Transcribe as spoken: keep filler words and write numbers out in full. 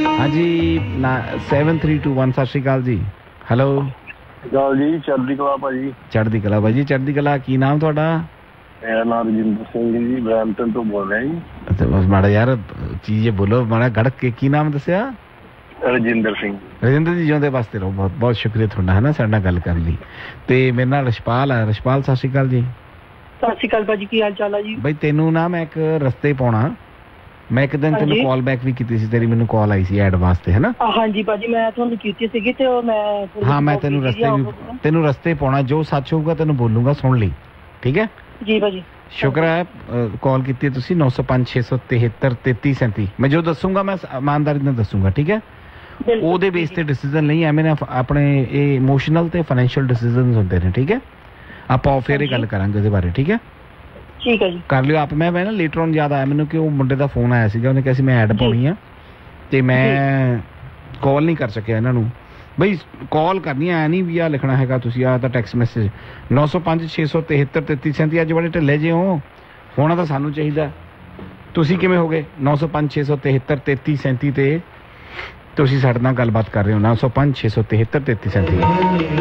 हाँ जी, seven three two one. ਸਤਿ ਸ਼੍ਰੀ ਅਕਾਲ ਜੀ। ਹੈਲੋ ਗੱਲ ਜੀ, ਚੜ੍ਹਦੀ ਕਲਾ ਭਾਜੀ। ਚੜ੍ਹਦੀ ਕਲਾ ਭਾਜੀ, ਚੜ੍ਹਦੀ ਕਲਾ। ਕੀ ਨਾਮ ਤੁਹਾਡਾ? ਮੇਰਾ ਨਾਮ ਰਜਿੰਦਰ ਸਿੰਘ ਜੀ, ਬਰੈਂਪਟਨ ਤੋਂ ਬੋਲ ਰਿਹਾ ਜੀ। ਅੱਛਾ, ਬਸ ਮਾੜਾ ਯਾਰ ਚੀਜ਼ ਬੋਲੋ, ਮਾੜਾ ਗੜਕ ਕੇ। ਕੀ ਨਾਮ ਦੱਸਿਆ? ਰਜਿੰਦਰ ਸਿੰਘ। ਰਜਿੰਦਰ ਜੀ, ਜਿਉਂਦੇ ਵਾਸਤੇ ਰਹੋ। ਬਹੁਤ ਬਹੁਤ ਸ਼ੁਕਰੀਆ ਤੁਹਾਡਾ, ਹੈ ਨਾ, ਸਾਡੇ ਨਾਲ ਗੱਲ ਕਰਨ ਲਈ। ਤੇ ਮੇਰੇ ਨਾਲ ਰਸ਼ਪਾਲ ਹੈ। ਰਸ਼ਪਾਲ, ਸਤਿ ਸ਼੍ਰੀ ਅਕਾਲ ਜੀ। ਸਤਿ ਸ਼੍ਰੀ ਅਕਾਲ ਭਾਜੀ, ਕੀ ਹਾਲ ਚਾਲ ਹੈ ਜੀ? ਬਈ ਤੈਨੂੰ ਨਾ ਮੈਂ ਇੱਕ ਰਸਤੇ ਪਾਉਣਾ। ਮੈਂ ਇੱਕ ਦਿਨ ਤੈਨੂੰ ਕਾਲ ਬੈਕ ਵੀ ਕੀਤੀ ਸੀ, ਤੇਰੀ ਮੈਨੂੰ ਕਾਲ ਆਈ ਸੀ ਐਡ ਵਾਸਤੇ, ਹੈ ਨਾ? ਹਾਂਜੀ ਭਾਜੀ, ਮੈਂ ਤੁਹਾਨੂੰ ਕੀਤੀ ਸੀਗੀ ਤੇ ਉਹ ਮੈਂ ਹਾਂ, ਮੈਂ ਤੈਨੂੰ ਰਸਤੇ ਵੀ ਤੈਨੂੰ ਰਸਤੇ ਪਾਉਣਾ। ਜੋ ਸੱਚ ਹੋਊਗਾ ਤੈਨੂੰ ਬੋਲੂੰਗਾ, ਸੁਣ ਲਈ, ਠੀਕ ਹੈ? ਜੀ ਭਾਜੀ। ਸ਼ੁਕਰ ਹੈ ਕਾਲ ਕੀਤੀ ਹੈ ਤੁਸੀਂ। ਨੌ ਸੌ ਪੰਜ ਛੇ ਸੌ ਤਿਹੱਤਰ ਤੇਤੀ ਸੈਂਤੀ। ਮੈਂ ਜੋ ਦੱਸੂਗਾ ਮੈਂ ਇਮਾਨਦਾਰੀ ਨਾਲ ਦੱਸੂਗਾ, ਠੀਕ ਹੈ? ਉਹਦੇ ਬੇਸ ਤੇ ਡਿਸੀਜ਼ਨ ਨਹੀਂ, ਐਵੇਂ ਨਾ ਆਪਣੇ ਇਹ ਇਮੋਸ਼ਨਲ ਤੇ ਫਾਈਨੈਂਸ਼ੀਅਲ ਡਿਸੀਜ਼ਨਸ ਹੁੰਦੇ ਨੇ, ਠੀਕ ਹੈ? ਆਪਾਂ ਫਿਰ ਇਹ ਗੱਲ ਕਰਾਂਗੇ ਉਹਦੇ ਬਾਰੇ, ਠੀਕ ਹੈ? ਠੀਕ ਹੈ ਜੀ, ਕਰ ਲਿਓ ਆਪ। ਮੈਂ ਮੈਂ ਨਾ ਲੇਟਰ ਔਨ ਯਾਦ ਆਇਆ ਮੈਨੂੰ ਕਿ ਉਹ ਮੁੰਡੇ ਦਾ ਫੋਨ ਆਇਆ ਸੀਗਾ, ਉਹਨੇ ਕਿਹਾ ਸੀ ਮੈਂ ਐਡ ਪਾਉਣੀ ਆ ਤੇ ਮੈਂ ਕਾਲ ਨਹੀਂ ਕਰ ਸਕਿਆ ਇਹਨਾਂ ਨੂੰ। ਬਈ ਕਾਲ ਕਰਨੀ ਐ ਨਹੀਂ ਵੀ ਆ ਲਿਖਣਾ ਹੈਗਾ ਤੁਸੀਂ, ਆ ਤਾਂ ਟੈਕਸਟ ਮੈਸੇਜ। ਨੌ ਸੌ ਪੰਜ ਛੇ ਸੌ ਤਿਹੱਤਰ ਤੇਤੀ ਸੈਂਤੀ। ਅੱਜ ਬੜੇ ਢਿੱਲੇ ਜੇ ਹੋ, ਹੋਣਾ ਤਾਂ ਸਾਨੂੰ ਚਾਹੀਦਾ। ਤੁਸੀਂ ਕਿਵੇਂ ਹੋ ਗਏ? ਨੌ ਸੌ ਪੰਜ ਛੇ ਸੌ ਤਿਹੱਤਰ ਤੇਤੀ ਸੈਂਤੀ ਤੇ ਤੁਸੀਂ ਸਾਡੇ ਨਾਲ ਗੱਲਬਾਤ ਕਰ ਰਹੇ ਹੋ। ਨੌ ਸੌ ਪੰਜ ਛੇ ਸੌ ਤਿਹੱਤਰ ਤੇਤੀ ਸੈਂਤੀ।